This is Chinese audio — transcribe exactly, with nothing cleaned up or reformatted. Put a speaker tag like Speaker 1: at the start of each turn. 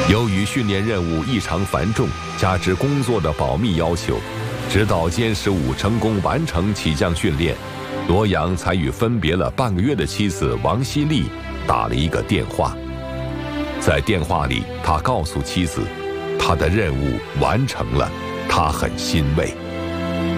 Speaker 1: 由于训练任务异常繁重，加之工作的保密要求，直到歼十五成功完成起降训练，罗阳才与分别了半个月的妻子王希丽打了一个电话。在电话里，他告诉妻子，他的任务完成了，他很欣慰。